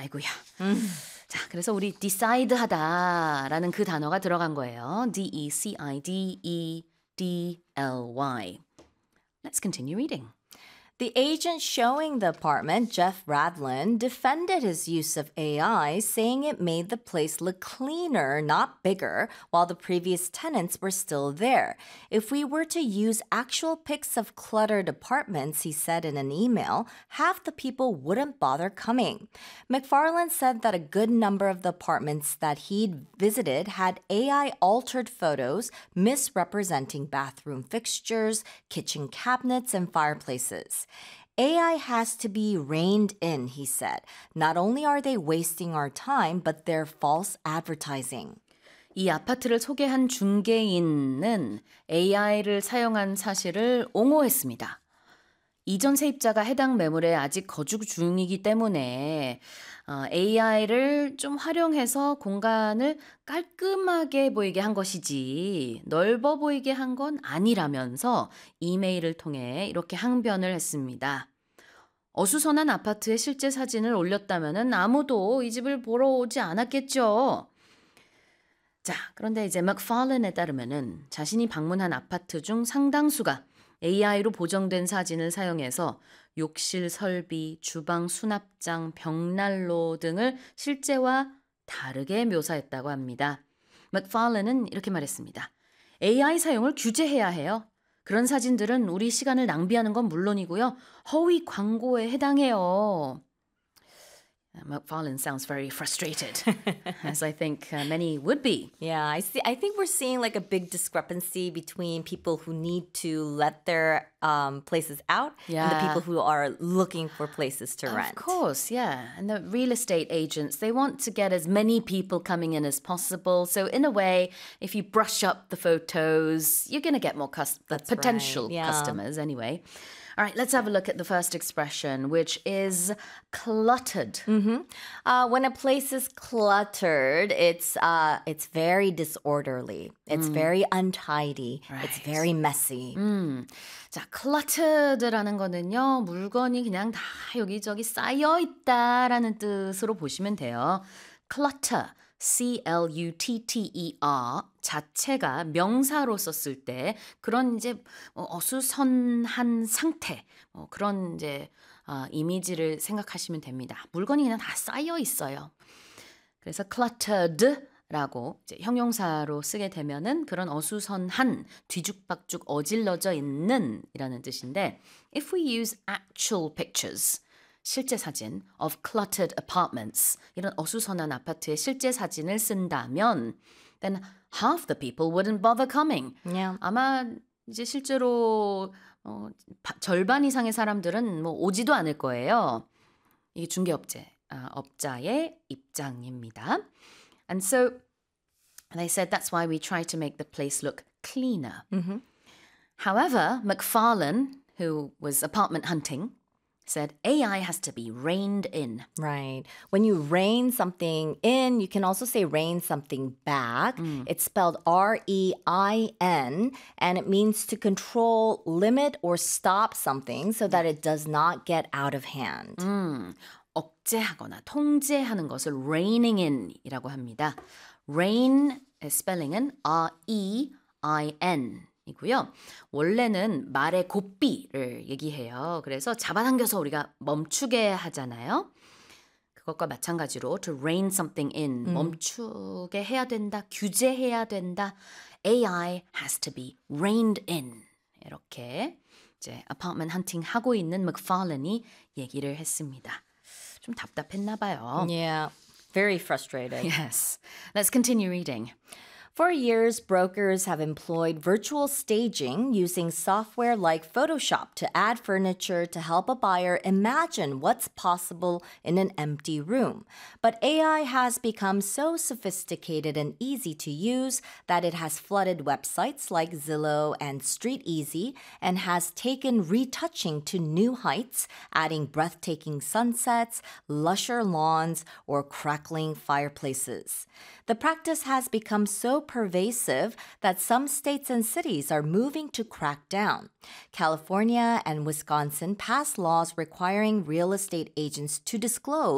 아이고야. 자, 그래서 우리 decide 하다라는 그 단어가 들어간 거예요. D-E-C-I-D-E-D-L-Y. Let's continue reading. The agent showing the apartment, Jeff Radlin, defended his use of AI, saying it made the place look cleaner, not bigger, while the previous tenants were still there. If we were to use actual pics of cluttered apartments, he said in an email, half the people wouldn't bother coming. McFarland said that a good number of the apartments that he'd visited had AI-altered photos misrepresenting bathroom fixtures, kitchen cabinets, and fireplaces. AI has to be reined in, he said. Not only are they wasting our time, but they're false advertising. 이 아파트를 소개한 중개인은 AI를 사용한 사실을 옹호했습니다. 이전 세입자가 해당 매물에 아직 거주 중이기 때문에 AI를 좀 활용해서 공간을 깔끔하게 보이게 한 것이지 넓어 보이게 한 건 아니라면서 이메일을 통해 이렇게 항변을 했습니다. 어수선한 아파트의 실제 사진을 올렸다면 아무도 이 집을 보러 오지 않았겠죠. 자, 그런데 이제 맥팔런에 따르면은 자신이 방문한 아파트 중 상당수가 AI로 보정된 사진을 사용해서 욕실 설비, 주방 수납장, 벽난로 등을 실제와 다르게 묘사했다고 합니다. 맥팔런은 이렇게 말했습니다. AI 사용을 규제해야 해요. 그런 사진들은 우리 시간을 낭비하는 건 물론이고요. 허위 광고에 해당해요. McFarlane sounds very frustrated, as I think many would be. Yeah, I think we're seeing like a big discrepancy between people who need to let their places out and the people who are looking for places to rent. Of course, yeah. And the real estate agents, they want to get as many people coming in as possible. So in a way, if you brush up the photos, you're going to get more potential customers anyway. All right, let's have a look at the first expression, which is cluttered. When a place is cluttered, it's very disorderly. It's very untidy. Right. It's very messy. 자, cluttered라는 거는요, 물건이 그냥 다 여기저기 쌓여 있다라는 뜻으로 보시면 돼요. clutter, C-L-U-T-T-E-R 자체가 명사로 썼을 때 그런 이제 어수선한 상태, 그런 이제 이미지를 생각하시면 됩니다. 물건이 그냥 다 쌓여 있어요. 그래서 cluttered라고 이제 형용사로 쓰게 되면은 그런 어수선한, 뒤죽박죽 어질러져 있는 이라는 뜻인데, if we use actual pictures, 실제 사진 of cluttered apartments, 이런 어수선한 아파트의 실제 사진을 쓴다면 then half the people wouldn't bother coming. Yeah. 아마 이제 실제로 절반 이상의 사람들은 뭐 오지도 않을 거예요. 이게 업자의 입장입니다. And so they said that's why we try to make the place look cleaner. However, McFarlane, who was apartment hunting, said AI has to be reined in. Right. When you rein something in, you can also say rein something back. It's spelled R-E-I-N, and it means to control, limit, or stop something so that it does not get out of hand. 억제하거나 통제하는 것을 reining in이라고 합니다. rein 스펠링은 R-E-I-N. 이고요. 원래는 말의 고삐를 얘기해요. 그래서 잡아당겨서 우리가 멈추게 하잖아요. 그것과 마찬가지로 to rein something in, 멈추게 해야 된다, 규제해야 된다. AI has to be reined in. 이렇게 이제 apartment hunting 하고 있는 맥팔런이 얘기를 했습니다. 좀 답답했나 봐요. Yeah, very frustrated. Yes. Let's continue reading. For years, brokers have employed virtual staging using software like Photoshop to add furniture to help a buyer imagine what's possible in an empty room. But AI has become so sophisticated and easy to use that it has flooded websites like Zillow and StreetEasy and has taken retouching to new heights, adding breathtaking sunsets, lusher lawns, or crackling fireplaces. The practice has become so pervasive that some states and cities are moving to crack down. California and Wisconsin passed laws requiring real estate agents to disclose